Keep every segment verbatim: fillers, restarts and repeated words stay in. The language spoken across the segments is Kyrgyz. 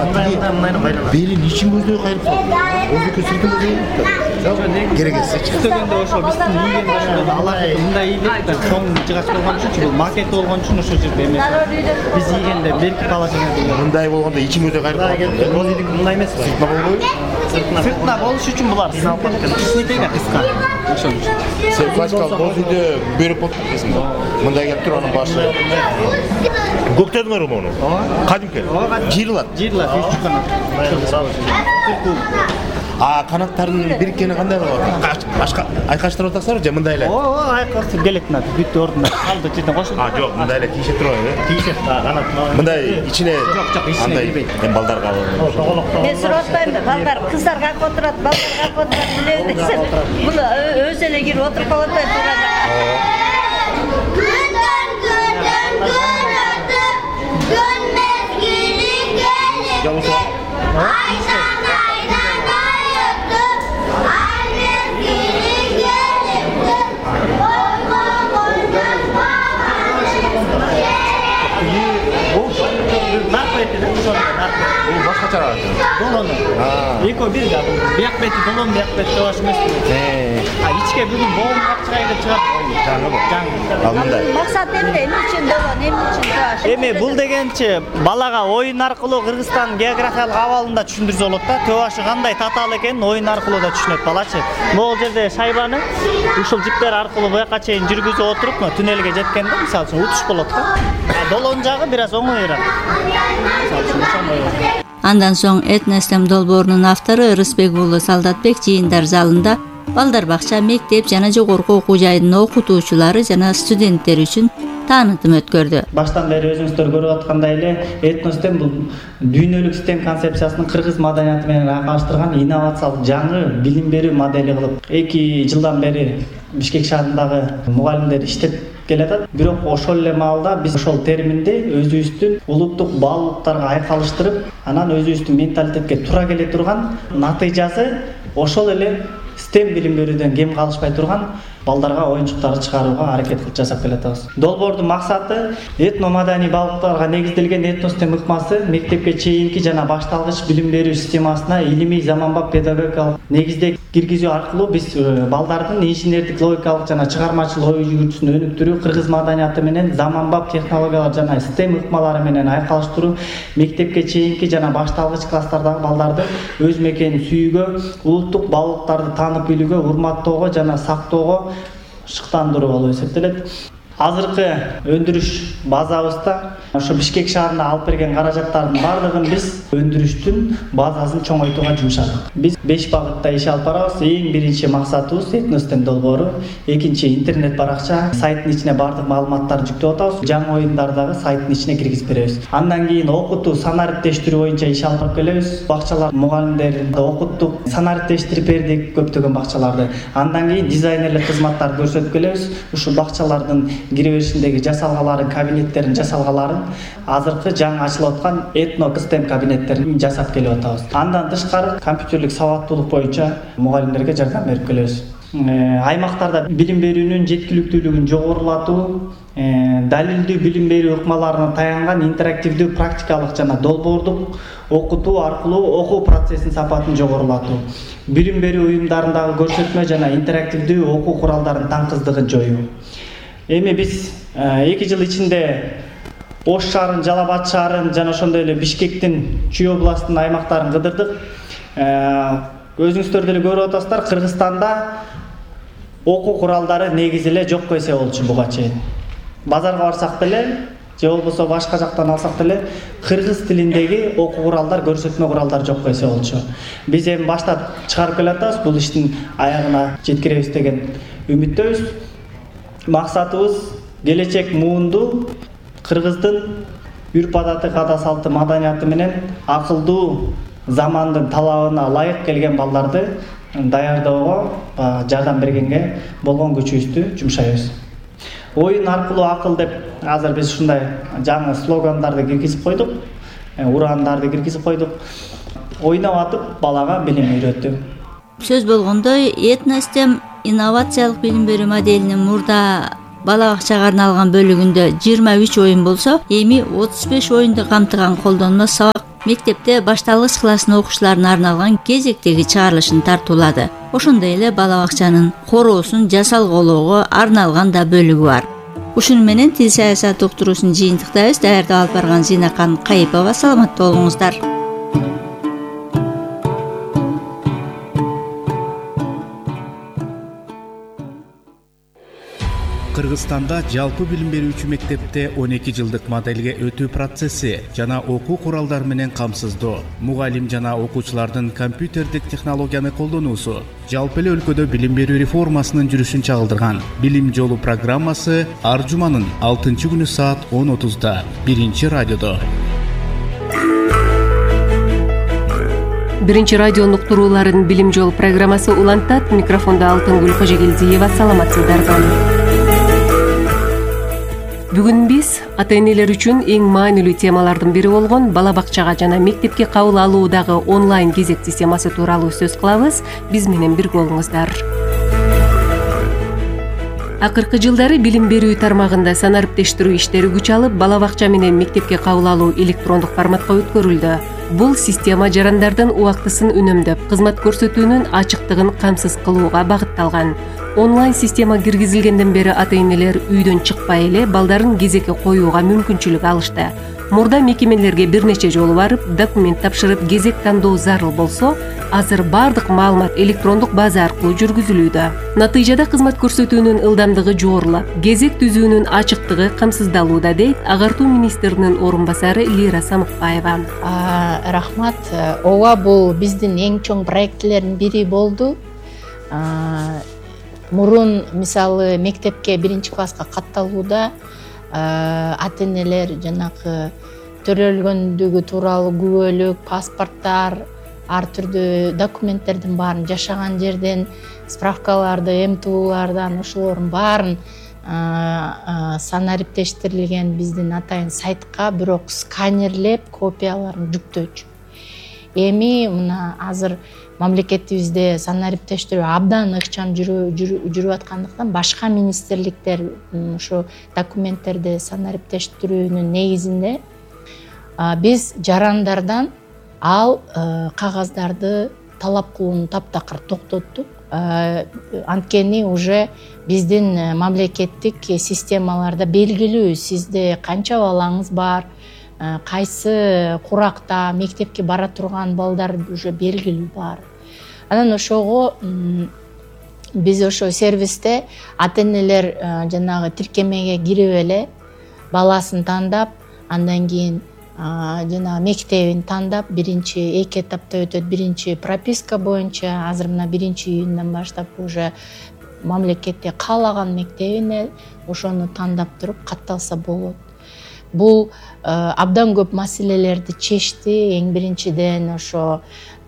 Бери ничин көздөй кайрып салды. Өзбекке сыртын көздөй. Керек эсе. Күтөгөндө ошо биздин ийген ошо алар мындай ийдик да чоң жыгач болгон үчүн бул макет болгон үчүн ошо жерде эмес. Биз ийгенде берки палачага мындай болгондо ичин көздөй кайрып салды. Розидик мындай эмес. Сыртына болбойбу? Сыртына болуш үчүн булар сыналып кеткен. Кичинекей кыска. Ошо. Сен классикалык боз үйдө бөрүп отурсуң. Мындай келип туруп анын башы. Көктөдүңөр муну? Ооба. Кадимки? Ооба. Жыйрылат. Жыйрылат үч канат. А канаттардын бириккени кандай болот? Айкаштырып атасызбы же мындай эле? Ооба, айкаштырып келет мына бүт ордунда. Калды жерден кошулуп. А, жок, мындай эле тийише турабы, э? Тийише, канат. Мындай ичине жок, жок, ичине кирбейт. Эми балдарга Мен сурашпайм да, балдар кыздар как отурат, балдар как отурат билем десем. Бул өз эле кирип отуруп калат да туура жакка. Бул башкача арат. Долону. Эко бир да. Бияк бети долон, бияк бети тош эмес. Э. А ичке бүгүн боом капчыгай деп чыгат. Жаңы бу. Ал мындай. Максат эмне? Эмне үчүн долон, эмне үчүн тош? Эми бул дегенчи балага оюн аркылуу Кыргызстан географиялык абалын да түшүндүрсө болот да. Төө башы кандай татаал экенин оюн аркылуу да түшүнөт балачы. Могул жерде шайбаны ушул жиптер аркылуу буяка чейин жүргүзүп отуруп, мына түнелге жеткенде мисалы үчүн утуш болот да. Долон жагы бир аз оңоюраак. Андан соң этностем долбоорунун автору Рысбек уулу Солдатбек жыйындар залында балдар бакча, мектеп жана жогорку окуу жайдын окутуучулары жана студенттер үчүн таанытым өткөрдү. Баштан бери өзүңүздөр көрүп аткандай эле этностем бул дүйнөлүк систем концепциясын кыргыз маданиятı менен айкалыштырган инновациялык жаңы билим берүү модели кылып эки жылдан бери Бишкек шаарындагы мугалимдер иштеп келатат. Бирок ошол эле маалда биз ошол терминди өзүбүздүн улуттук баалуулуктарга айкалыштырып, анан өзүбүздүн менталитетке туура келе турган натыйжасы ошол эле систем билим берүүдөн кем калышпай турган балдарга оюнчуктарды чыгарууга аракет кылып жасап келатабыз. Долбоордун максаты этно маданий баалуулуктарга негизделген этностем ыкмасы мектепке чейинки жана башталгыч билим берүү системасына илимий заманбап педагогикалык негизде киргизүү аркылуу биз балдардын инженердик, логикалык жана чыгармачыл ой жүгүртүүсүн өнүктүрүү, кыргыз маданияты менен заманбап технологиялар жана систем ыкмалары менен айкалыштыруу, мектепке чейинки жана башталгыч класстардагы балдарды өз мекенин сүйүүгө, улуттук баалуулуктарды таанып билүүгө, урматтоого жана сактоого шыктандыруу болуп эсептелет. Азыркы өндүрүш базабызда ошо Бишкек шаарына алып берген каражаттардын бардыгын биз өндүрүштүн базасын чоңойтууга жумшадык. Биз беш багытта иш алып барабыз. Эң биринчи максатыбыз этностем долбоору, экинчи интернет баракча, сайттын ичине бардык маалыматтарды жүктөп атабыз. Жаңы оюндардагы сайттын ичине киргизип беребиз. Андан кийин окутуу, санариптештирүү боюнча иш алып келебиз. Бакчалар мугалимдерин окуттук, санариптештирип бердик көптөгөн бакчаларды. Андан кийин дизайнерлик кызматтарды көрсөтүп келебиз. Ушул бакчалардын кире беришиндеги жасалгаларын, кабинеттерин жасалгаларын азыркы жаңы ачылып аткан этно кыстем кабинеттерин жасап келип атабыз. Андан тышкары компьютерлик сабаттуулук боюнча мугалимдерге жардам берип келебиз. Аймактарда билим берүүнүн жеткиликтүүлүгүн жогорулатуу, далилдүү билим берүү ыкмаларына таянган интерактивдүү практикалык жана долбоордук окутуу аркылуу окуу процессинин сапатын жогорулатуу, билим берүү уюмдарындагы көрсөтмө жана интерактивдүү окуу куралдарынын таңкыздыгын жоюу. Эми биз эки жыл ичинде Ош шаарын, Жалал Абад шаарын жана ошондой эле Бишкектин Чүй областынын аймактарын кыдырдык. Өзүңүздөр деле көрүп атасыздар, Кыргызстанда окуу куралдары негизи эле жок эсе болчу буга чейин. Базарга барсак деле же болбосо башка жактан алсак деле кыргыз тилиндеги окуу куралдар, көрсөтмө куралдар жок эсе болчу. Биз эми баштап чыгарып келатабыз, бул иштин аягына жеткиребиз деген үмүттөбүз. Максатыбыз келечек муунду кыргыздын үрп адаты, каада салты, маданияты менен акылдуу замандын талабына ылайык келген балдарды даярдоого, жардам бергенге болгон күчүбүздү жумшайбыз. Оюн аркылуу акыл деп азыр биз ушундай жаңы слогандарды киргизип койдук, урандарды киргизип койдук. Ойноп атып балага билим үйрөтүү. Сөз болгондой, этностем инновациялык билим берүү моделинин мурда бала бакчага арналган бөлүгүндө жыйырма үч оюн болсо, эми отуз беш оюнду камтыган колдонмо сабак мектепте башталгыч класстын окуучуларына арналган кезектеги чыгарылышын тартуулады. Ошондой эле бала бакчанын хороосун жасалгоого арналган да бөлүгү бар. Ушуну менен тил саясаты уктуруусун жыйынтыктайбыз. Даярдап алып барган Зинакан Кайыпова. Саламатта болуңуздар. Кыргызстанда жалпы билим берүүчү мектепте он эки жылдык моделге өтүү процесси жана окуу куралдары менен камсыздоо, мугалим жана окуучулардын компьютердик технологияны колдонуусу жалпы эле өлкөдө билим берүү реформасынын жүрүшүн чагылдырган. Билим жолу программасы ар жуманын алтынчы күнү саат он отузда биринчи радиодо. Биринчи радионун уктурууларын билим жол программасы улантат. Микрофонда Алтынгүл Кожогелдиева. Саламатсыздарбы. Бүгүн биз ата-энелер үчүн эң маанилүү темалардын бири болгон бала бакчага жана мектепке кабыл алуудагы онлайн кезек системасы тууралуу сөз кылабыз. Биз менен бирге болуңуздар. Акыркы жылдары билим берүү тармагында санариптештирүү иштери күч алып, бала бакча менен мектепке кабыл алуу электрондук форматка өткөрүлдү. Бул система жарандардын убактысын үнөмдөп, кызмат көрсөтүүнүн ачыктыгын камсыз кылууга багытталган. Онлайн система киргизилгенден бери ата-энелер үйдөн чыкпай эле балдарын кезекке коюуга мүмкүнчүлүк алышты. Мурда мекемелерге бир нече жолу барып, документ тапшырып, кезек тандоо зарыл болсо, азыр бардык маалымат электрондук база аркылуу жүргүзүлүүдө. Натыйжада кызмат көрсөтүүнүн ылдамдыгы жогорулап, кезек түзүүнүн ачыктыгы камсыздалууда, дейт агартуу министринин орун басары Лира Самыкбаева. Рахмат. Ооба, бул биздин эң чоң проектлердин бири болду. Мурун мисалы мектепке биринчи класска катталууда ата-энелер жанагы төрөлгөндүгү тууралуу күбөлүк, паспорттар, ар түрдүү документтердин баарын жашаган жерден, справкаларды, эм тэ улардан ошолордун баарын санариптештирилген биздин атайын сайтка бирок сканерлеп копияларын жүктөөчү. Эми мына азыр мамлекетибизде санариптештирүү абдан ыкчам жүрүп аткандыктан башка министрликтер ушу документтерди санариптештирүүнүн негизинде биз жарандардан ал кагаздарды талап кылууну таптакыр токтоттук. Анткени уже биздин мамлекеттик системаларда белгилүү сизде канча балаңыз бар, кайсы куракта мектепке бара турган балдар уже белгилүү бар. Анан ошого биз ошо сервисте ата-энелер жанагы тиркемеге кирип эле баласын тандап, андан кийин жана мектебин тандап, биринчи эки этапта өтөт. Биринчи прописка боюнча азыр мына биринчи июндан баштап уже мамлекетте каалаган мектебине ошону тандап туруп катталса болот. Бул абдан көп маселелерди чечти. Эң биринчиден ошо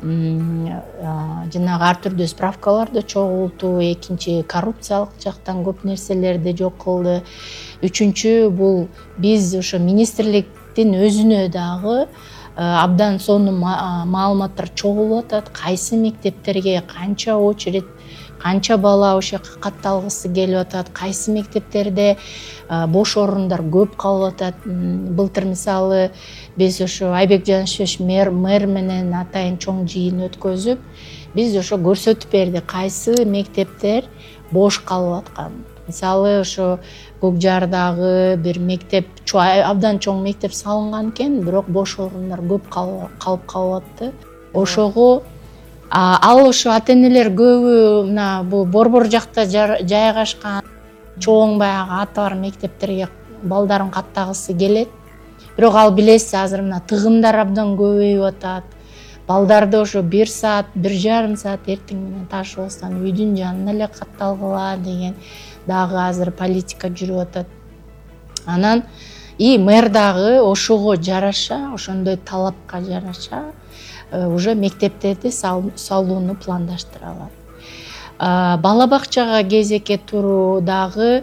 жанагы ар түрдүү справкаларды чогултуу, экинчи коррупциялык жактан көп нерселерди жок кылды. Үчүнчү бул биз ошо министрликтин өзүнө дагы абдан сонун маалыматтар чогулуп атат. Кайсы мектептерге канча очередь, канча бала ошо жака катталгысы келип атат, кайсы мектептерде бош орундар көп калып атат. Былтыр мисалы биз ошо Айбек Жанышевич мэр менен атайын чоң жыйын өткөзүп, биз ошо көрсөтүп бердик кайсы мектептер бош калып аткан. Мисалы ошо Көкжардагы бир мектеп, абдан чоң мектеп салынган экен, бирок бош орундар көп калып калып атты. Ошого ал ошо ата-энелер көбү мына бул Борбор жакта жайгашкан чоң баягы аты бар мектептерге балдарын каттагысы келет. Бирок ал билесиз, азыр мына тыгындар абдан көбөйүп атат. Балдарды ошо бир саат, бир жарым саат эртең менен ташып алсаң үйдүн жанына эле катталгыла деген дагы азыр политика жүрүп атат. Анан и мэр дагы ошого жараша, ошондой талапка жараша уже мектептерди салууну пландаштыра алат. Бала бакчага кезекке туруу дагы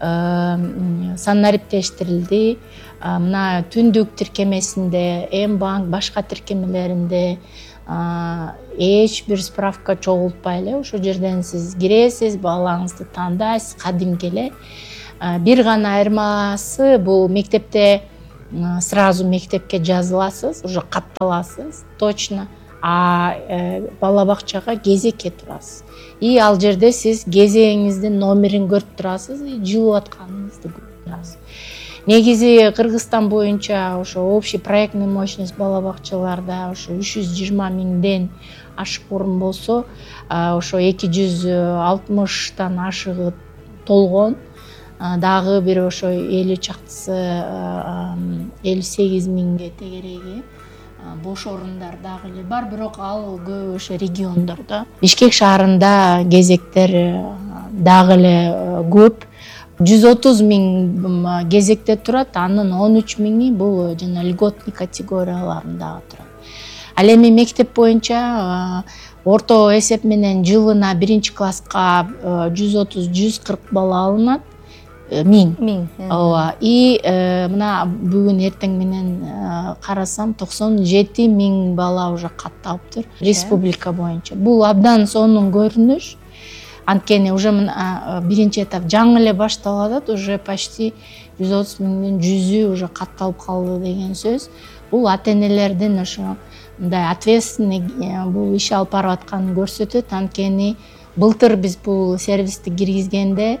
санариптештирилди. Мына түндүк тиркемесинде, М-банк, башка тиркемелеринде эч бир справка чогултпай эле ошол жерден сиз киресиз, балаңызды тандайсыз, кадимки эле. Бир гана айырмасы бул мектепте сразу мектепке жазыласыз, уже катталасыз точно, а бала бакчага кезекке турасыз. И ал жерде сиз кезегиңиздин номерин көрүп турасыз, и жылып атканыңызды көрүп турасыз. Негизи Кыргызстан боюнча ошо общий проектный мощность бала бакчаларда ошо үч жүз жыйырма миңден ашык орун болсо, ошо эки жүз алтымыштан ашыгы толгон, дагы бир ошо элүү чактысы элүү сегиз миңге тегереги бош орундар дагы эле бар, бирок ал көбү ошо региондордо. Бишкек шаарында кезектер дагы эле көп. жүз отуз миң кезекте турат, анын он үч миңи бул жана льготный категорияларында турат. Ал эми мектеп боюнча орто эсеп менен жылына биринчи класска жүз отуз жүз кырк бала алынат. Миң. Миң. Ооба. И мына бүгүн эртең менен карасам токсон жети миң бала уже катталыптыр республика боюнча. Бул абдан сонун көрүнүш. Анткени уже мына биринчи этап жаңы эле башталып атат, уже почти жүз отуз миңдин жүзү уже катталып калды деген сөз. Бул ата-энелердин ошо мындай ответственный бул иш алып барып атканын көрсөтөт. Анткени былтыр биз бул сервисти киргизгенде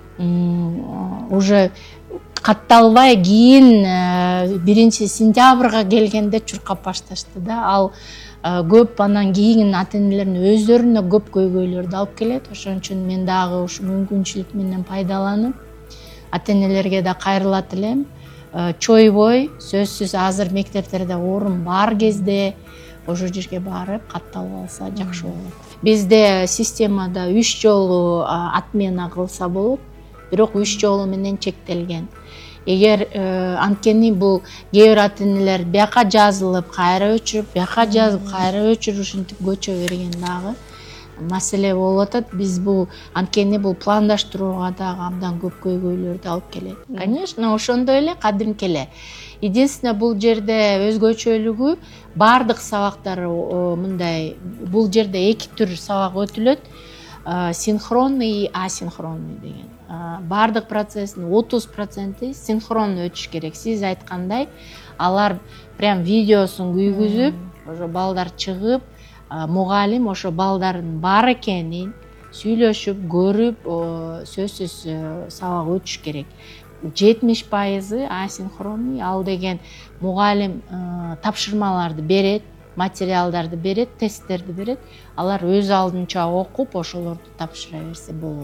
уже катталбай кийин биринчи сентябрга келгенде чуркап башташты да. Ал көп анан кийин ата-энелердин өздөрүнө көп көйгөйлөрдү алып келет. Ошон үчүн мен дагы ушу мүмкүнчүлүк менен пайдаланып ата-энелерге да кайрылат элем. Чойбой сөзсүз азыр мектептерде орун бар кезде ошол жерге барып катталып алса жакшы болот. Бизде системада үч жолу отмена кылса болот, бирок үч жолу менен чектелген. Эгер анткени бул кээ бир ата-энелер бияка жазылып, кайра өчүрүп, бияка жазып, кайра өчүрүп ушинтип көчө берген дагы маселе болуп атат. Биз бул анткени бул пландаштырууга дагы абдан көп көйгөйлөрдү алып келет. Конечно, ошондой эле кадимки эле. Единственное, бул жерде өзгөчөлүгү бардык сабактар мындай, бул жерде эки түр сабак өтүлөт. Синхронный и асинхронный деген. Бардык процесстин отуз проценти синхронный өтүш керек. Сиз айткандай, алар прям видеосун күйгүзүп, ошо балдар чыгып, мугалим ошо балдардын бар экенин сүйлөшүп, көрүп, сөзсүз сабак өтүш керек. жетимиш пайызы асинхронный, ал деген мугалим тапшырмаларды берет, материалдарды берет, тесттерди берет. Алар өз алдынча окуп, ошолорду тапшыра берсе болот.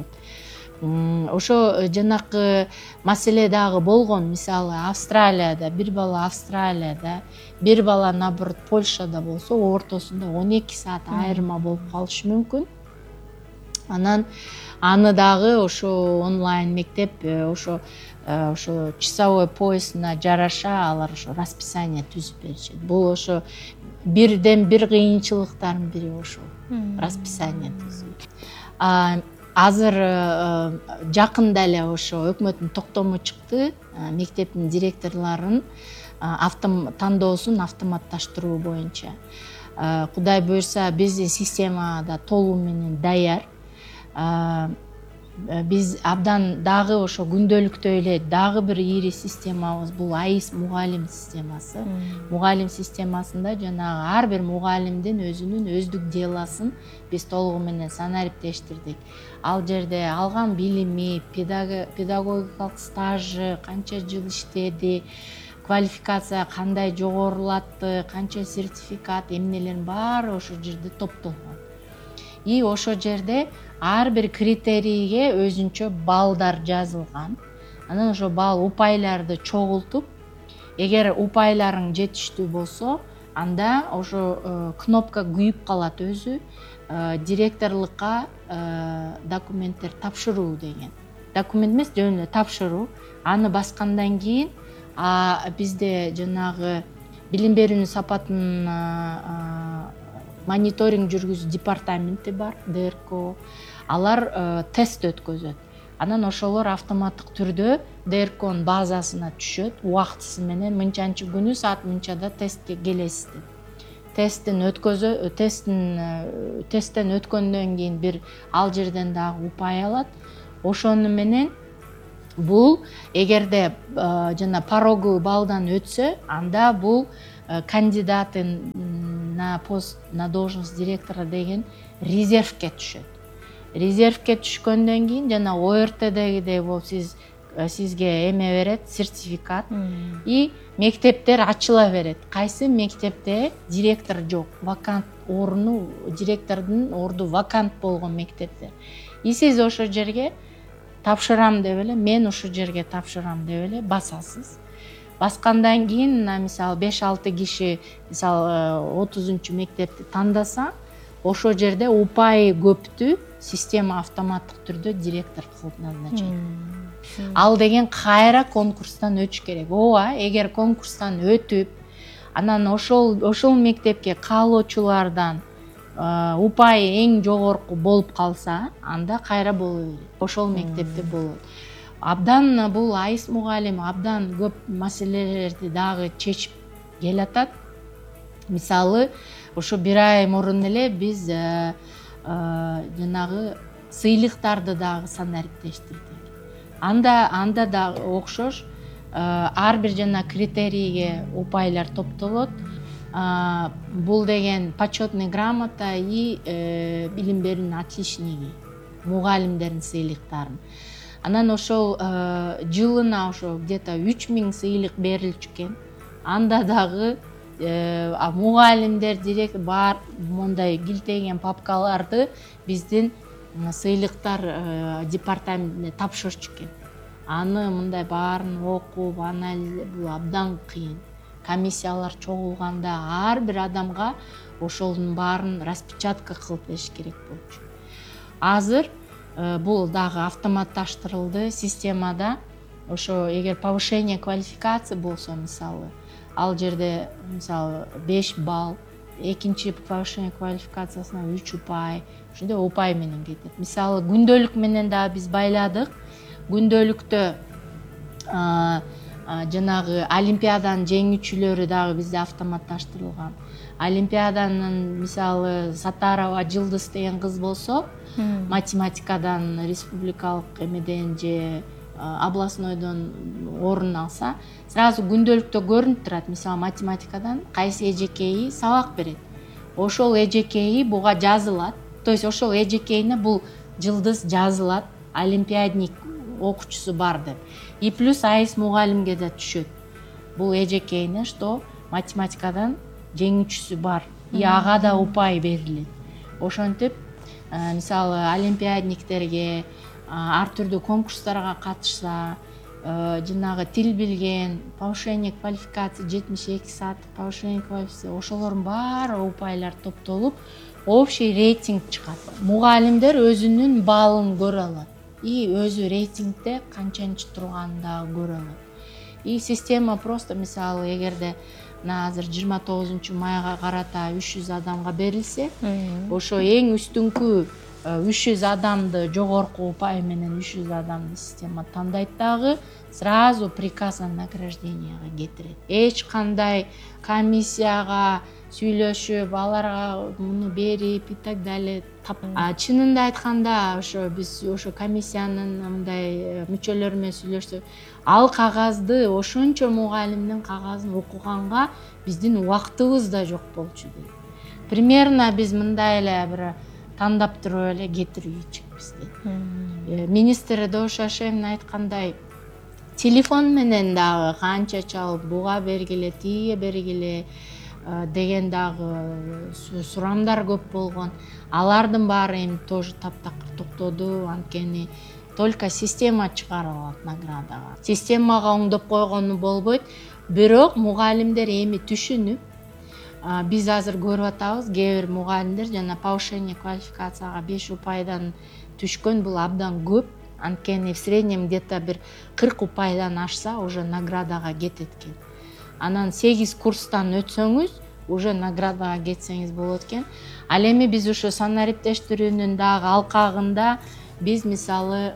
Ошо жанакы маселе дагы болгон. Мисалы, Австралияда бир бала Австралияда, бир бала наоборот Польшада болсо, ортосунда он эки саат айырма болуп калышы мүмкүн. Анан аны дагы ошо онлайн мектеп ошо ошо часовой поясына жараша алар ошо расписание түзүп беришет. Бул ошо бирден бир кыйынчылыктардын бири ошо расписание түзүү. Азыр жакында эле ошо өкмөттүн токтому чыкты, мектептин директорлорун тандоосун автоматташтыруу боюнча. Кудай буйрса, биздин системада толуу менен даяр. Биз абдан дагы ошо күндөлүктөй эле дагы бир ири системабыз бул АИС мугалим системасы. Мугалим системасында жанагы ар бир мугалимдин өзүнүн өздүк делосын биз толугу менен санариптештирдик. Ал жерде алган билими, педагогикалык стажы, канча жыл иштеди, квалификация кандай жогорулатты, канча сертификат, эмнелердин баары ошол жерде топтолгон. И ошол жерде ар бир критерийге өзүнчө балдар жазылган. Анан ошо бал упайларды чогултуп, эгер упайларың жетиштүү болсо, анда ошо кнопка күйүп калат өзү, директорлукка документтер тапшыруу деген. Документ эмес, жөн эле тапшыруу. Аны баскандан кийин бизде жанагы билим берүүнүн сапатын мониторинг жүргүзүү департаменти бар, Д Р К. Алар тест өткөзөт. Анан ошолор автоматтык түрдө Д Р К'нун базасына түшөт, убактысы менен мынчанчы күнү саат мынчада тестке келесиз деп. Тесттин өткөзө, тесттин тесттен өткөндөн кийин бир ал жерден дагы упай алат. Ошону менен бул эгерде жана порогу баллдан өтсө, анда бул кандидаты на пост на должность директора деген резервке түшөт. Резервке түшкөндөн кийин жана О Р Тдегидей болуп сиз сизге эме берет, сертификат и мектептер ачыла берет. Кайсы мектепте директор жок, вакант орну, директордун орду вакант болгон мектептер. И сиз ошол жерге тапшырам деп эле, мен ушул жерге тапшырам деп эле басасыз. Баскандан кийин, мисалы беш алты киши, мисалы отузунчу мектепти тандаса, ошол жерде упайы көптү система автоматтык түрдө директор кылып назначайт. Ал деген кайра конкурстан өтүш керек. Ооба, эгер конкурстан өтүп, анан ошол ошол мектепке каалоочулардан упайы эң жогорку болуп калса, анда кайра боло берет. Ошол мектепте болот. Абдан бул Айыс мугалим абдан көп маселелерди дагы чечип келатат. Мисалы, ошо бир ай мурун эле биз жанагы сыйлыктарды дагы санариптештирдик. Анда анда да окшош ар бир жана критерийге упайлар топтолот. Бул деген почетный грамота и билим берүүнүн отличниги, мугалимдердин сыйлыктарын. Анан ошол жылына ошо где-то үч миң сыйлык берилчү экен. Анда дагы мугалимдер директор бар мондай килтеген папкаларды биздин сыйлыктар департаментине тапшырчу экен. Аны мындай баарын окуп, анализ бул абдан кыйын. Комиссиялар чогулганда ар бир адамга ошолдун баарын распечатка кылып бериш керек болчу. Азыр бул дагы автоматташтырылды системада. Ошо эгер повышение квалификации болсо, мисалы, ал жерде мисалы беш балл, экинчи повышение квалификациясына үч упай, ошондой упай менен кетет. Мисалы күндөлүк менен да биз байладык. Күндөлүктө жанагы олимпиаданын жеңүүчүлөрү дагы бизде автоматташтырылган. Олимпиаданын мисалы Сатарова Жылдыз деген кыз болсо, математикадан республикалык эмеден же областнойдон орун алса, сразу күндөлүктө көрүнүп турат. Мисалы математикадан кайсы эжекейи сабак берет. Ошол эжекейи буга жазылат. То есть ошол эжекейине бул Жылдыз жазылат, олимпиадник окуучусу бар деп. И плюс Айыс мугалимге да түшөт. Бул эжекейине что математикадан жеңүүчүсү бар. И ага да упай берилет. Ошентип, мисалы олимпиадниктерге ар түрдүү конкурстарга катышса, жанагы тил билген, повышение квалификации жетимиш эки саат, повышение квалификации, ошолордун баары упайлар топтолуп, общий рейтинг чыгат. Мугалимдер өзүнүн баллын көрө алат. И өзү рейтингде канчанчы турганын дагы көрө алат. И система просто, мисалы, эгерде азыр жыйырма тогузунчу майга карата үч жүз адамга берилсе, ошо эң үстүнкү үч жүз адамды жогорку упай менен үч жүз адамды система тандайт дагы, сразу приказ о награжденияга кетирет. Эч кандай комиссияга сүйлөшүп, аларга муну берип и так далее. Чынында айтканда, ошо биз ошо комиссиянын мындай мүчөлөрү менен сүйлөштүк. Ал кагазды, ошончо мугалимдин кагазын окуганга биздин убактыбыз да жок болчу дейт. Примерно биз мындай эле бир тандап туруп эле кетирүүчүбүз дейт. Министр Доошашевдин айткандай, телефон менен дагы канча чалып, буга бергиле, тиге бергиле деген дагы сурамдар көп болгон. Алардын баары эми тоже таптакыр токтоду, анткени только система чыгара алат наградага. Системага оңдоп койгону болбойт, бирок мугалимдер эми түшүнүп, биз азыр көрүп атабыз, кээ бир мугалимдер жана повышение квалификацияга беш упайдан түшкөн, бул абдан көп. Анткени в среднем где-то бир кырк упайдан ашса, уже наградага кетет экен. Анан сегиз курстан өтсөңүз, уже наградага кетсеңиз болот экен. Ал эми биз ошо санариптештирүүнүн дагы алкагында биз мисалы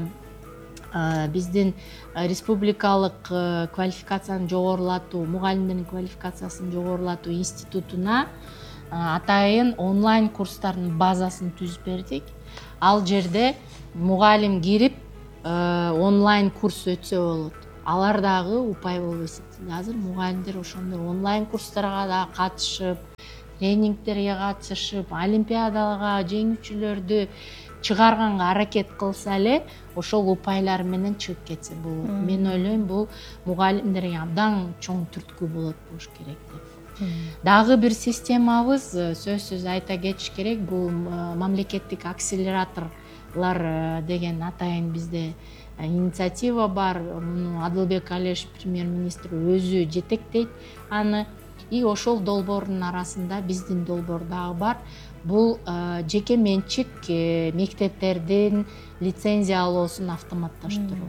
биздин республикалык квалификацияны жогорулатуу, мугалимдердин квалификациясын жогорулатуу институтуна атайын онлайн курстардын базасын түзүп бердик. Ал жерде мугалим кирип, онлайн курс өтсө болот. Алар дагы упай болуп эсептелет. Азыр мугалимдер ошондой онлайн курстарга да катышып, тренингтерге катышып, олимпиадага жеңүүчүлөрдү чыгарганга аракет кылса эле, ошол упайлар менен чыгып кетсе болот. Мен ойлойм, бул мугалимдерге абдан чоң түрткү болот болуш керек деп. Дагы бир системабыз, сөзсүз айта кетиш керек, бул мамлекеттик акселераторлор деген атайын бизде инициатива бар. Муну Адылбек Алешев премьер-министр өзү жетектейт аны. И ошол долбоордун арасында биздин долбоор дагы бар. Бул жеке менчик мектептердин лицензия алуусун автоматташтыруу.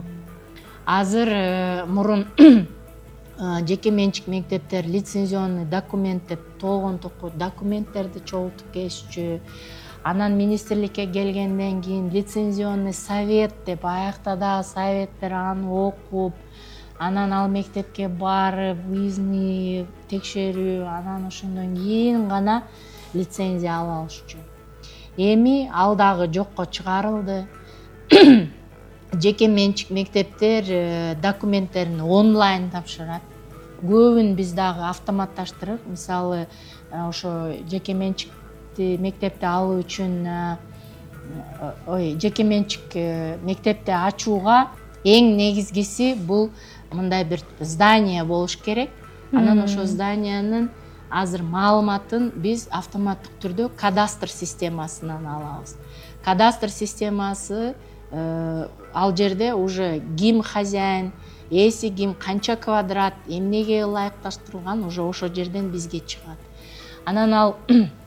Азыр мурун жеке менчик мектептер лицензионный документ деп толгон токой документтерди чогултуп келишчү. Анан министрликке келгенден кийин лицензионный совет деп аякта дагы советтер аны окуп, анан ал мектепке барып, выездный текшерүү, анан ошондон кийин гана лицензия ала алышчу. Эми ал дагы жокко чыгарылды. Жеке менчик мектептер документтерин онлайн тапшырат. Көбүн биз дагы автоматташтырып, мисалы, ошо жеке менчик мектепти алуу үчүн, ой, жеке менчик мектепти ачууга эң негизгиси бул мындай бир здание болуш керек. Анан ошо зданиянын азыр маалыматын биз автоматтык түрдө кадастр системасынан алабыз. Кадастр системасы ал жерде уже ким хозяин, эси ким, канча квадрат, эмнеге ылайыкташтырылган уже ошо жерден бизге чыгат. Анан ал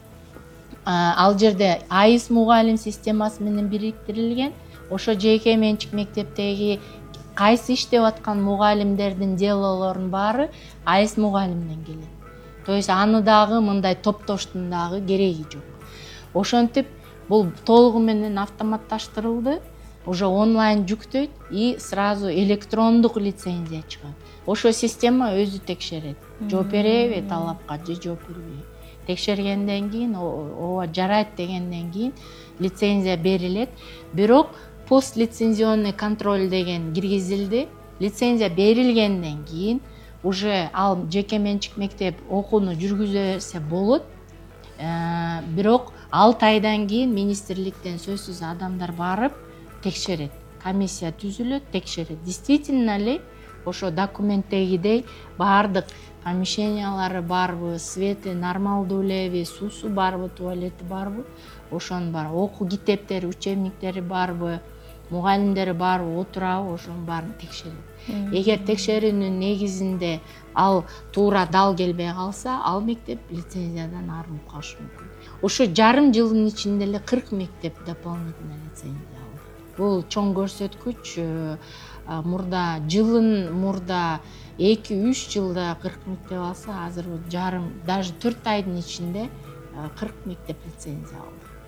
ал жерде айыс мугалим системасы менен бириктирилген. Ошо жеке менчик мектептеги кайсы иштеп аткан мугалимдердин делолорунун баары айыс мугалимден келет. То есть аны дагы мындай топтоштун дагы кереги жок. Ошентип бул толугу менен автоматташтырылды. Уже онлайн жүктөйт и сразу электрондук лицензия чыгат. Ошо система өзү текшерет. Жооп береби талапка же жооп бербейби. Текшергенден кийин, ооба жарайт дегенден кийин лицензия берилет. Бирок постлицензионный контроль деген киргизилди. Лицензия берилгенден кийин уже ал жеке менчик мектеп окууну жүргүзөсө болот. Бирок алты айдан кийин министрликтен сөзсүз адамдар барып текшерет. Комиссия түзүлөт, текшерет. Действительно ли ошо документтегидей баардык помещениялары барбы, свети нормалдуу элеби, суусу барбы, туалети барбы, ошонун бар. Окуу китептери, учебниктери барбы, мугалимдери барбы, отурабы, ошонун баарын текшерет. Эгер текшерүүнүн негизинде ал туура дал келбей калса, ал мектеп лицензиядан арылып калышы мүмкүн. Ошо жарым жылдын ичинде эле кырк мектеп дополнительный лицензия алды. Бул чоң көрсөткүч. Мурда жылын мурда эки үч жылда кырк мектеп алса, азыр жарым, даже төрт айдын ичинде кырк мектеп лицензия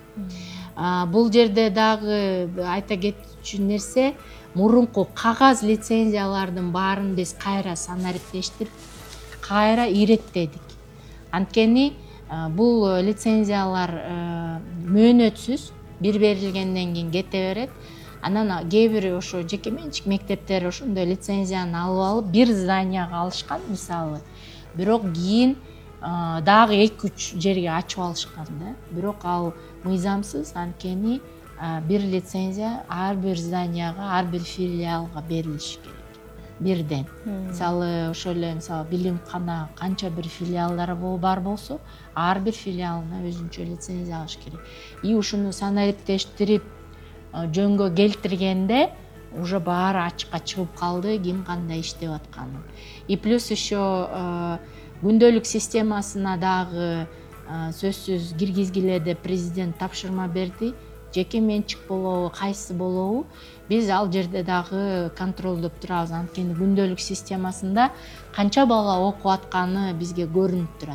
алды. Бул жерде дагы айта кетчү нерсе, мурунку кагаз лицензиялардын баарын биз кайра санариптештирип, кайра иреттедик. Анткени бул лицензиялар мөөнөтсүз бир берилгенден кийин кете берет. Анан кээ бир ошо жеке менчик мектептер ошондой лицензияны алып алып бир зданияга алышкан мисалы. Бирок кийин дагы эки үч жерге ачып алышкан да. Бирок ал мыйзамсыз, анткени бир лицензия ар бир зданияга, ар бир филиалга берилиши керек. Бирден. Мисалы ошол эле мисалы билимкана канча бир филиалдары бар болсо, ар бир филиалына өзүнчө лицензия алыш керек. И ушуну санариптештирип жөнгө келтиргенде уже баары ачыкка чыгып калды, ким кандай иштеп атканы. И плюс еще күндөлүк системасына дагы сөзсүз киргизгиле деп президент тапшырма берди. Жеке менчик болобу, кайсы болобу, биз ал жерде дагы контролдоп турабыз. Анткени күндөлүк системасында канча бала окуп атканы бизге көрүнүп турат.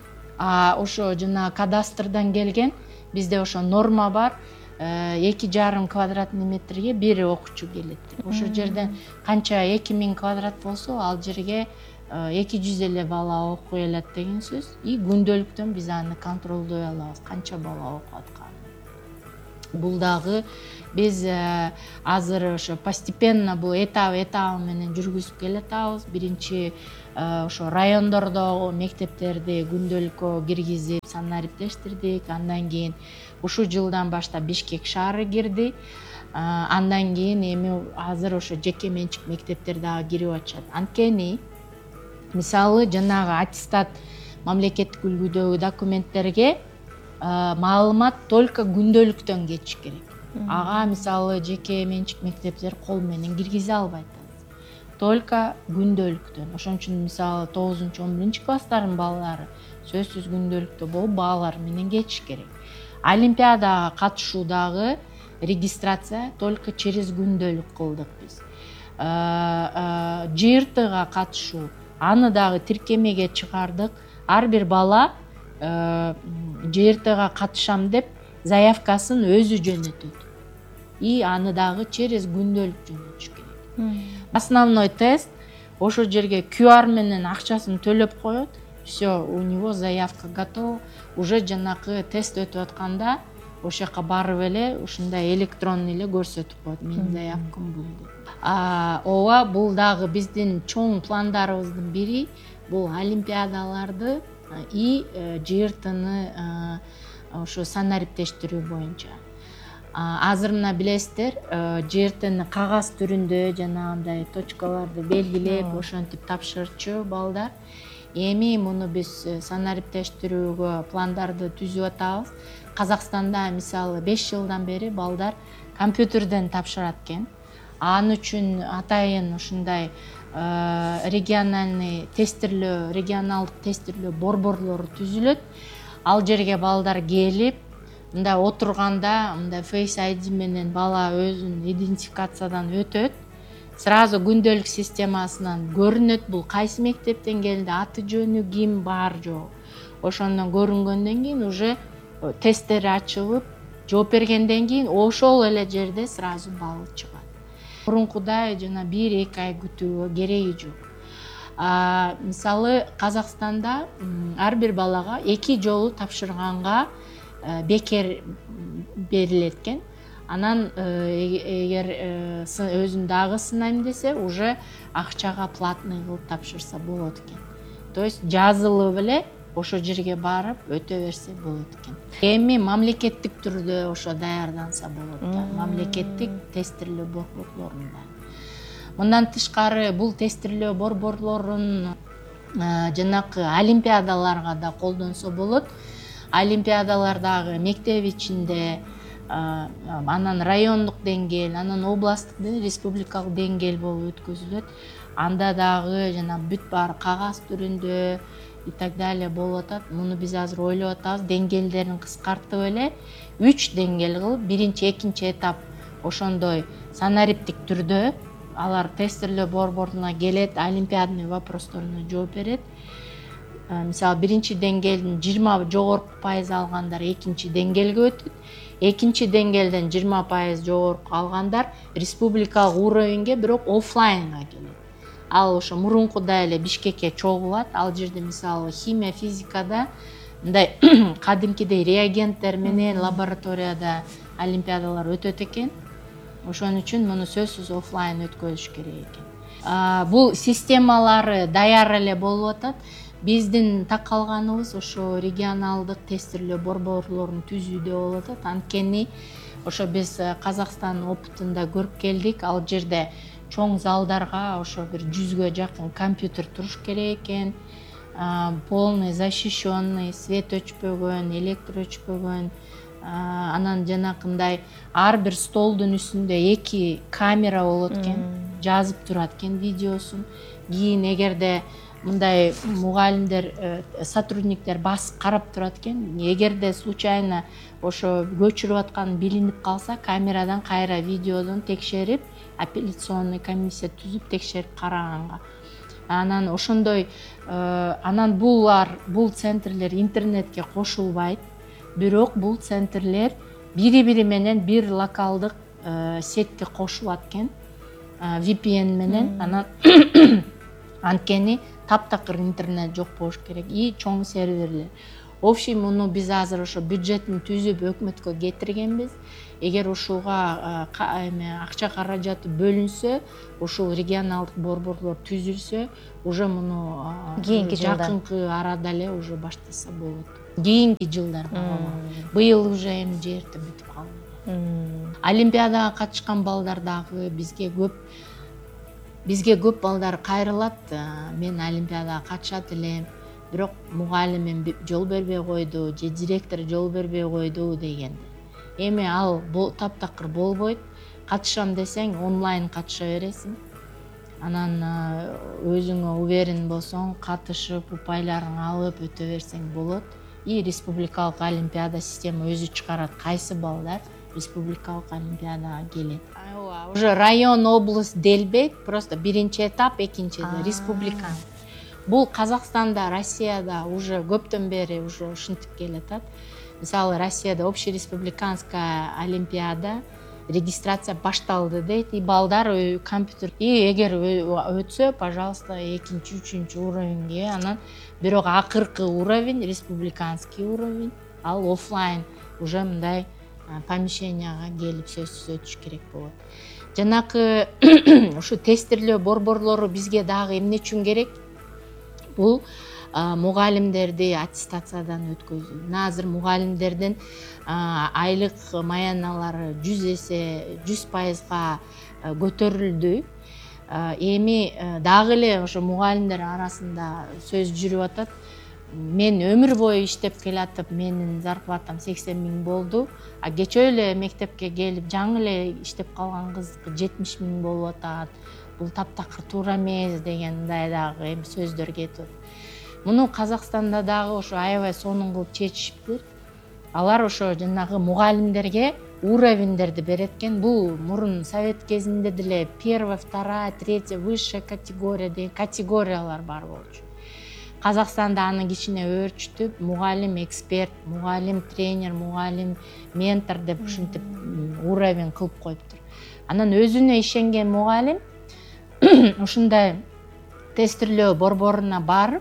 А ошо жана кадастрдан келген бизде ошо норма бар. эки жарым квадратный метрге бир окуучу келет. Ошо жерден канча эки миң квадрат болсо, ал жерге эки жүз эле бала окуй алат деген сөз. И күндөлүктөн биз аны контролдой алабыз, канча бала окуп атканын. бул дагы биз азыр ошо постепенно бул этап этабы менен жүргүзүп келатабыз. Биринчи ошо райондордогу мектептерди күндөлүккө киргизип санариптештирдик. Андан кийин ушул жылдан баштап Бишкек шаары кирди. Андан кийин эми азыр ошо жеке менчик мектептер дагы кирип атышат. Анткени мисалы жанагы аттестат мамлекеттик үлгүдөгү документтерге маалымат только күндөлүктөн кетиш керек. Ага мисалы жеке менчик мектептер кол менен киргизе албайт. Только күндөлүктөн. Ошон үчүн мисалы тогузунчу он биринчи класстардын балалары сөзсүз күндөлүктө болуп баалар менен кетиш керек. Олимпиадага катышуу дагы регистрация только через күндөлүк кылдык биз. жэ эр тэга катышуу аны дагы тиркемеге чыгардык. Ар бир бала жэ эр тэга катышам деп заявкасын өзү жөнөтөт. И аны дагы через күндөлүк жөнөтүш керек. Основной тест ошол жерге ку ар менен акчасын төлөп коет. Все, у него заявка готова. Уже жанакы тест өтүп атканда ошол жака барып эле ушундай электронный эле көрсөтүп коет. Менин заявкам бул деп. Ооба, бул дагы биздин чоң пландарыбыздын бири. Бул олимпиадаларды и жэ эр тэни ошо санариптештирүү боюнча. Азыр мына билесиздер, жэ эр тэни кагаз түрүндө жанагындай точкаларды белгилеп, ошентип тапшырчу балдар. Эми муну биз санариптештирүүгө пландарды түзүп атабыз. Казакстанда мисалы беш жылдан бери балдар компьютерден тапшырат экен. Ан үчүн атайын ушундай региональный тестирлөө, регионалдык тестирлөө борборлору түзүлөт. Ал жерге балдар келип, мындай отурганда, мындай Face ай ди менен бала өзүн идентификациядан өтөт. Сразу күндөлүк системасынан көрүнөт бул кайсы мектептен келди, аты жөнү ким, бар жок. Ошондон көрүнгөндөн кийин уже тесттер ачылып, жооп бергенден кийин ошол эле жерде сразу балл чыгат. Мурункудай жана бир эки ай күтүүгө кереги жок. Мисалы Казакстанда ар бир балага эки жолу тапшырганга бекер берилет экен. Анан эгер өзүн дагы сынайм десе, уже акчага платный кылып тапшырса болот экен. То есть жазылып эле ошол жерге барып өтө берсе болот экен. Эми мамлекеттик түрдө ошо даярданса болот да, мамлекеттик тестирлөө борборлорунда. Мындан тышкары бул тестирлөө борборлорун жанакы олимпиадаларга да колдонсо болот. Олимпиадалардагы мектеп ичинде, анан райондук деңгээл, анан областтык, республикалык деңгээл болуп өткөзүлөт. Анда дагы жана бүт баары кагаз түрүндө и так далее болуп атат. Муну биз азыр ойлоп атабыз, деңгээлдерин кыскартып эле үч деңгээл кылып, биринчи, экинчи этап ошондой санариптик түрдө алар тестирлөө борборуна келет, олимпиадный вопросторуна жооп берет. Мисалы биринчи деңгээлдин жыйырма жогорку пайыз алгандар экинчи деңгээлге өтөт. Экинчи деңгээлден жыйырма пайыз жогорку алгандар республикалык уровеньге, бирок оффлайнга келет. Ал ошо мурункудай эле Бишкекке чогулат. Ал жерде мисалы химия, физикада мындай кадимкидей реагенттер менен лабораторияда олимпиадалар өтөт экен. Ошон үчүн муну сөзсүз оффлайн өткөзүш керек экен. Бул системалары даяр эле болуп атат. Биздин такалганыбыз ошо регионалдык тестирлөө борборлорун түзүүдө болуп атат. Анткени ошо биз Казакстан опытында көрүп келдик. Ал жерде чоң залдарга ошо бир жүзгө жакын компьютер туруш керек экен. Полный защищенный, свет өчпөгөн, электр өчпөгөн. Анан жанакындай ар бир столдун үстүндө эки камера болот экен. Жазып турат экен видеосун. Кийин эгерде мындай мугалимдер, сотрудниктер басып карап турат экен. Эгерде случайно ошо көчүрүп аткан билинип калса, камерадан кайра видеодон текшерип, апелляционный комиссия түзүп текшерип караганга. Анан ошондой, анан булар, бул центрлер интернетке кошулбайт. Бирок бул центрлер бири-бири менен бир локалдык сетке кошулат экен. ви пи эн менен. Анан анткени таптакыр интернет жок болуш керек и чоң серверлер. общий муну биз азыр ошо бюджетин түзүп өкмөткө кетиргенбиз. Эгер ушуга эме акча каражаты бөлүнсө, ушул регионалдык борборлор түзүлсө, уже муну кийинки жылда жакынкы арада эле уже баштаса болот. Кийинки жылдарда. Быйыл уже эми жер бүтүп калды. Олимпиадага катышкан балдар дагы бизге көп бизге көп балдар кайрылат. Мен олимпиадага катышат элем, бирок мугалимим жол бербей койду, же директор жол бербей койду дегенде. Эми ал таптакыр болбойт. Катышам десең онлайн катыша бересиң. Анан өзүңө уверен болсоң, катышып, упайларың алып өтө берсең болот. И республикалык олимпиада система өзү чыгарат кайсы балдар республикалык олимпиадага келет. Уже район, область делбейт, просто биринчи этап, экинчи республикан. Бул Казакстанда, Россияда уже көптөн бери уже ушинтип келатат. Мисалы, Россияда общереспубликанская олимпиада регистрация башталды дейт, и балдар компьютер. И эгер өтсө, пожалуйста, экинчи, үчүнчү уровеньге, анан бирок акыркы уровень, республиканский уровень, ал офлайн уже мындай помещенияга келип сөзсүз өтүш керек болот. Жанакы ушу тестирлөө борборлору бизге дагы эмне үчүн керек? Бул мугалимдерди аттестациядан өткөзүү. Азыр мугалимдердин айлык маяналары жүз эсе, жүз пайызга көтөрүлдү. Эми дагы эле ошо мугалимдер арасында сөз жүрүп атат. Мен өмүр бою иштеп келатып, менин зарплатам сексен миң болду. А кечээ эле мектепке келип, жаңы эле иштеп калган кыздыкы жетимиш миң болуп атат. Бул таптакыр туура эмес дегендай дагы эми сөздөр кетип. Муну Казакстанда дагы ошо аябай сонун кылып чечишиптир. Алар ошо жанагы мугалимдерге уровеньдерди берет экен. Бул мурун совет кезинде деле первая, вторая, третья, высшая категория деген категориялар бар болчу. Казакстанда аны кичине өөрчүтүп, мугалим эксперт, мугалим тренер, мугалим ментор деп ушинтип уровень кылып коюптур. Анан өзүнө ишенген мугалим ушундай тестирлөө борборуна барып,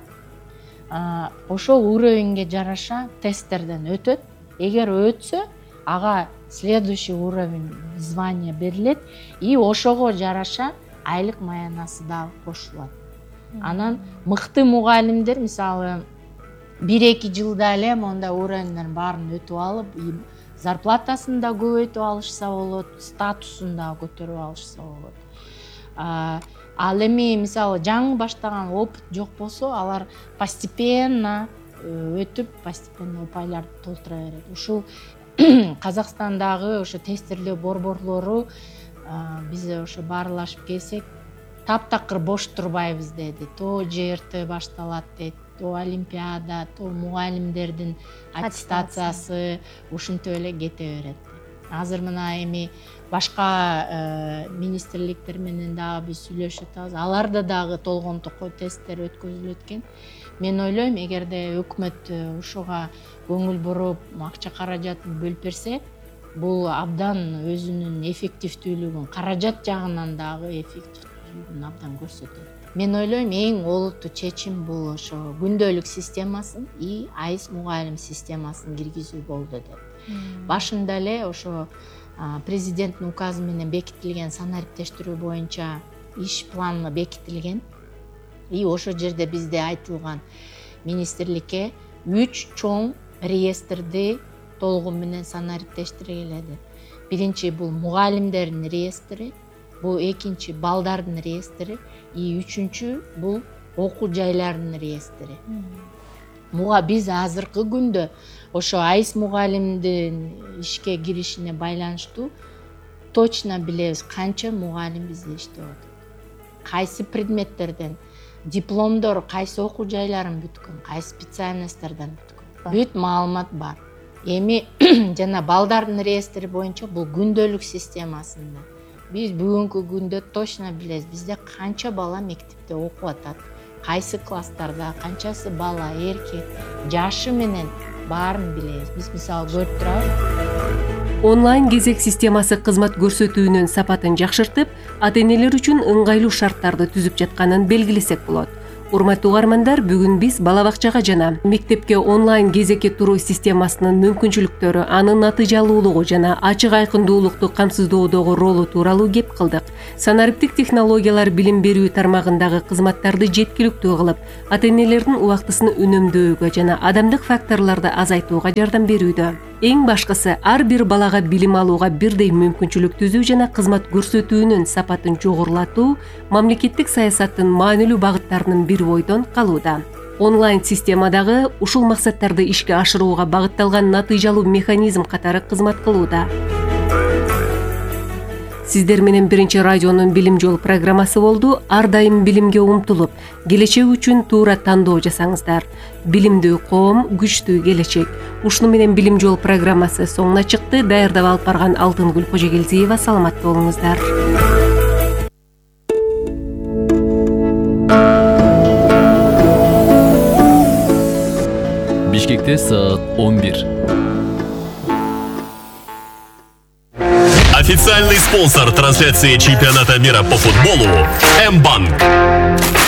ошол уровеньге жараша тесттерден өтөт. Эгер өтсө, ага следующий уровень звания берилет, и ошого жараша айлык маянасы дагы кошулат. Анан мыкты мугалимдер, мисалы, бир-эки жылда эле мондай уровеньдердин баарын өтүп алып, зарплатасын да көбөйтүп алышса болот, статусун да көтөрүп алышса болот. Ал эми мисалы жаңы баштаган опыт жок болсо, алар постепенно өтүп, постепенно упайларды толтура берет. Ушул Казакстандагы ошо тестирлөө борборлору биз ошо баарлашып келсек, таптакыр бош турбайбыз деди. То жэ эр тэ башталат дейт, то олимпиада, то мугалимдердин аттестациясы ушинтип эле кете берет. Азыр мына эми башка министрликтер менен дагы биз сүйлөшүп атабыз. Аларда дагы толгон токой тесттер өткөзүлөт экен. Мен ойлойм, эгерде өкмөт ушуга көңүл буруп, акча каражатын бөлүп берсе, бул абдан өзүнүн эффективдүүлүгүн, каражат жагынан дагы эффективдүүлүгүн абдан көрсөтөт. Мен ойлойм, эң олуттуу чечим бул ошо күндөлүк системасын и айс мугалим системасын киргизүү болду деп. Башында эле ошо президенттин указы менен бекитилген санариптештирүү боюнча иш планы бекитилген. И ошо жерде бизде айтылган министрликке үч чоң реестрди толугу менен санариптештирилди. Биринчи бул мугалимдердин реестри, бул экинчи балдардын реестри, и үчүнчү бул окуу жайлардын реестри. Муга биз азыркы күндө ошо айс мугалимдин ишке киришине байланыштуу точно билебиз канча мугалим бизде иштеп атат. Кайсы предметтерден дипломдор, кайсы окуу жайларын бүткөн, кайсы специальностьтардан бүткөн. Бүт маалымат бар. Эми жана балдардын реестри боюнча бул күндөлүк системасында. Биз бүгүнкү күндө точно билебиз, бизде канча бала мектепте окуп атат, кайсы класстарда, канчасы бала, эркек, жашы менен баарын билебиз. Биз мисалы көрүп турабыз. Онлайн кезек системасы кызмат көрсөтүүнүн сапатын жакшыртып, ата-энелер үчүн ыңгайлуу шарттарды түзүп жатканын белгилесек болот. урматтуу угармандар, бүгүн биз бала бакчага жана мектепке онлайн кезекке туруу системасынын мүмкүнчүлүктөрү, анын натыйжалуулугу жана ачык айкындуулукту камсыздоодогу ролу тууралуу кеп кылдык. Санариптик технологиялар билим берүү тармагындагы кызматтарды жеткиликтүү кылып, ата-энелердин убактысын үнөмдөөгө жана адамдык факторлорду азайтууга жардам берүүдө. Эң башкысы, ар бир балага билим алууга бирдей мүмкүнчүлүк түзүү жана кызмат көрсөтүүнүн сапатын жогорулатуу мамлекеттик саясаттын маанилүү багыттарынын бири бойдон калууда. Онлайн системадагы ушул максаттарды ишке ашырууга багытталган натыйжалуу механизм катары кызмат кылууда. Сиздер менен биринчи радионун Билим жол программасы болду. Ар дайым билимге умтулуп, келечек үчүн туура тандоо жасаңыздар. Билимдүү коом, күчтүү келечек. Ушуну менен Билим жол программасы соңуна чыкты. Даярдап алып барган Алтынгүл Кожогелдиева, саламатта болуңуздар. Бишкекте саат он бир. Официальный спонсор трансляции чемпионата мира по футболу – М-банк.